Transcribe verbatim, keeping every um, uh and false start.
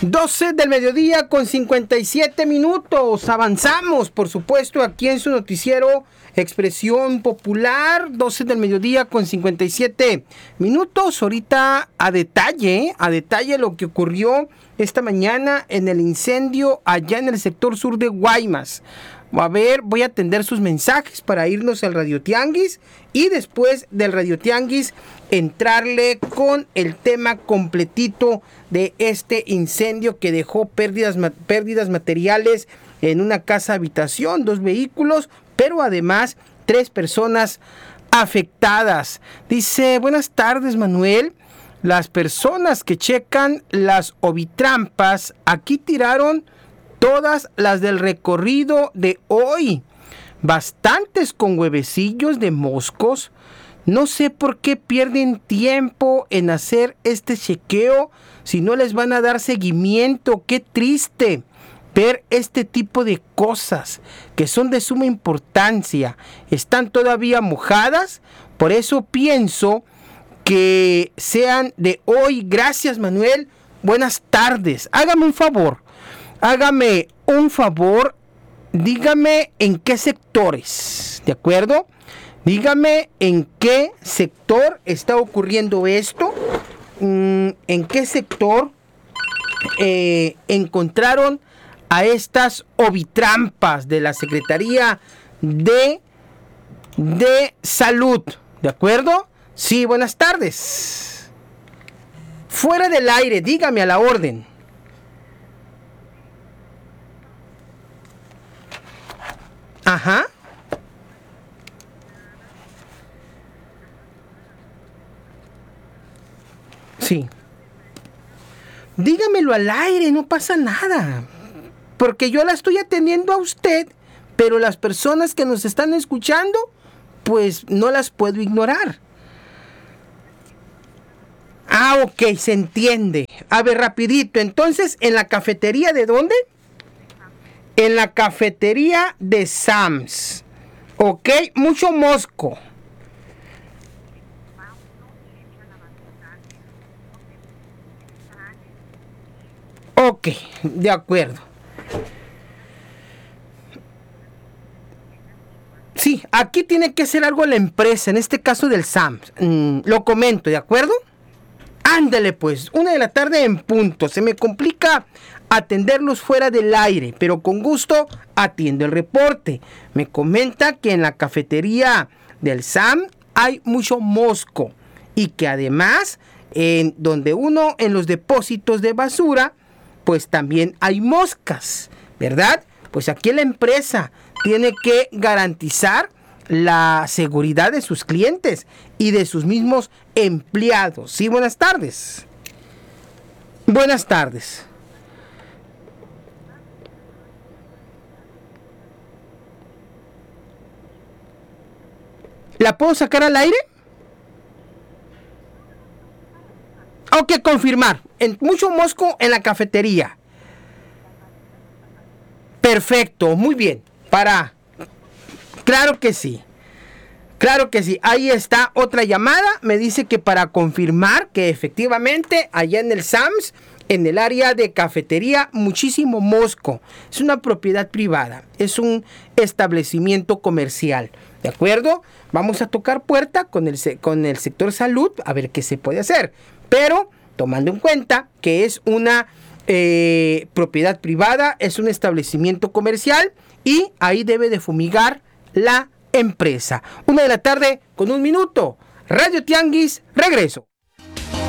doce del mediodía con cincuenta y siete minutos. Avanzamos, por supuesto, aquí en su noticiero Expresión Popular. doce del mediodía con cincuenta y siete minutos. Ahorita a detalle, a detalle lo que ocurrió esta mañana en el incendio allá en el sector sur de Guaymas. A ver, voy a atender sus mensajes para irnos al Radio Tianguis y después del Radio Tianguis entrarle con el tema completito de este incendio que dejó pérdidas, pérdidas materiales en una casa habitación, dos vehículos, pero además tres personas afectadas. Dice, buenas tardes, Manuel. Las personas que checan las ovitrampas aquí tiraron todas las del recorrido de hoy, bastantes con huevecillos de moscos. No sé por qué pierden tiempo en hacer este chequeo si no les van a dar seguimiento. Qué triste ver este tipo de cosas que son de suma importancia. Están todavía mojadas, por eso pienso que sean de hoy. Gracias, Manuel. Buenas tardes. Hágame un favor. Hágame un favor, dígame en qué sectores, ¿de acuerdo? Dígame en qué sector está ocurriendo esto, en qué sector eh, encontraron a estas ovitrampas de la Secretaría de, de Salud, ¿de acuerdo? Sí, buenas tardes. Fuera del aire, dígame a la orden. Ajá. Sí. Dígamelo al aire, no pasa nada. Porque yo la estoy atendiendo a usted, pero las personas que nos están escuchando, pues no las puedo ignorar. Ah, ok, se entiende. A ver, rapidito. Entonces, ¿en la cafetería de dónde? En la cafetería de Sam's. Ok, mucho mosco. Ok, de acuerdo. Sí, aquí tiene que hacer algo la empresa, en este caso del Sam's. Mm, lo comento, ¿de acuerdo? Ándale pues, una de la tarde en punto. Se me complica atenderlos fuera del aire, pero con gusto atiendo el reporte. Me comenta que en la cafetería del Sam hay mucho mosco y que además en donde uno en los depósitos de basura pues también hay moscas, ¿verdad? Pues aquí la empresa tiene que garantizar la seguridad de sus clientes y de sus mismos empleados. Sí, buenas tardes. Buenas tardes. ¿La puedo sacar al aire? Ok, confirmar. En, mucho mosco en la cafetería. Perfecto, muy bien. Para. Claro que sí. Claro que sí. Ahí está otra llamada. Me dice que para confirmar que efectivamente allá en el Sam's, en el área de cafetería, muchísimo mosco. Es una propiedad privada. Es un establecimiento comercial. ¿De acuerdo? Vamos a tocar puerta con el, con el sector salud a ver qué se puede hacer. Pero tomando en cuenta que es una eh, propiedad privada, es un establecimiento comercial y ahí debe de fumigar la empresa. Una de la tarde con un minuto. Radio Tianguis, regreso.